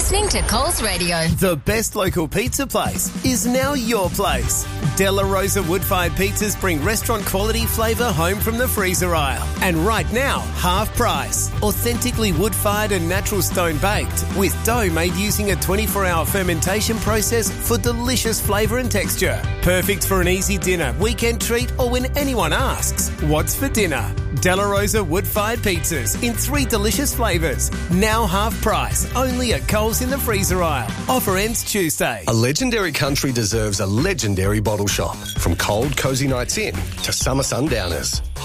listening to Coles Radio. The best local pizza place is now your place. Della Rosa wood-fired pizzas bring restaurant quality flavour home from the freezer aisle. And right now, half price. Authentically wood-fired and natural stone baked with dough made using a 24-hour fermentation process for delicious flavour and texture. Perfect for an easy dinner, weekend treat or when anyone asks, what's for dinner? Della Rosa wood-fired pizzas in 3 delicious flavours. Now half price, only at Coles in the freezer aisle. Offer ends Tuesday. A legendary country deserves a legendary bottle shop. From cold, cosy nights in to summer sundowners.